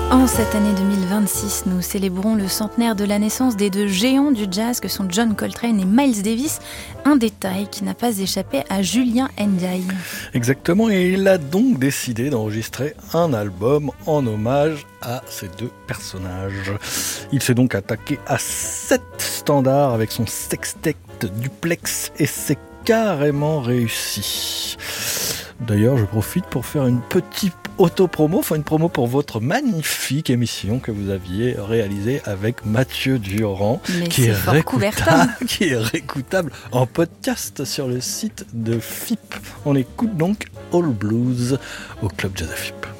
En cette année 2026, nous célébrons le centenaire de la naissance des deux géants du jazz que sont John Coltrane et Miles Davis. Un détail qui n'a pas échappé à Julien Ndiaye. Exactement, et il a donc décidé d'enregistrer un album en hommage à ces deux personnages. Il s'est donc attaqué à 7 standards avec son sextet duplex et c'est carrément réussi. D'ailleurs, je profite pour faire une petite auto-promo, une promo pour votre magnifique émission que vous aviez réalisée avec Mathieu Durand, qui est réécoutable en podcast sur le site de FIP. On écoute donc All Blues au Club Jazz à FIP.